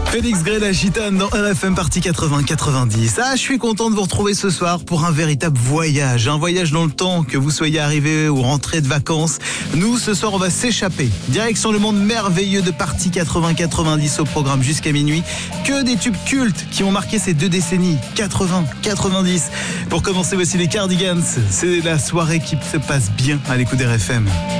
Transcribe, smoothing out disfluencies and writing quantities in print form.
Félix Gray, la gitane dans RFM partie 80-90. Je suis content de vous retrouver ce soir pour un véritable voyage. Un voyage dans le temps, que vous soyez arrivé ou rentré de vacances. Nous, ce soir, on va s'échapper. Direction le monde merveilleux de partie 80-90 au programme jusqu'à minuit. Que des tubes cultes qui ont marqué ces deux décennies, 80-90. Pour commencer, voici les Cardigans. C'est la soirée qui se passe bien à l'écoute d'RFM.